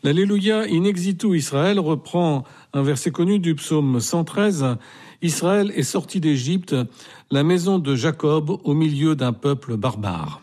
L'Alléluia in exitu Israël reprend un verset connu du psaume 113. Israël est sorti d'Égypte, la maison de Jacob au milieu d'un peuple barbare.